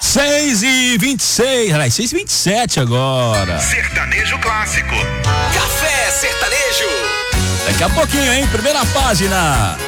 6h26, aliás, 6h27 agora. Sertanejo clássico. Café Sertanejo. Daqui a pouquinho, hein? Primeira página.